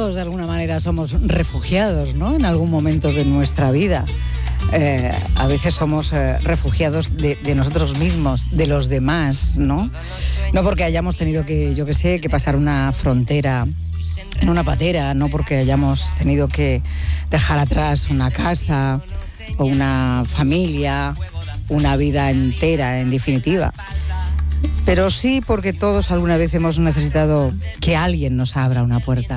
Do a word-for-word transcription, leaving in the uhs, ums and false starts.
todos de alguna manera somos refugiados, ¿no? En algún momento de nuestra vida. Eh, a veces somos eh, refugiados de, de nosotros mismos, de los demás, ¿no? No porque hayamos tenido que, yo qué sé, que pasar una frontera en una patera, no porque hayamos tenido que dejar atrás una casa o una familia, una vida entera, en definitiva. Pero sí porque todos alguna vez hemos necesitado que alguien nos abra una puerta.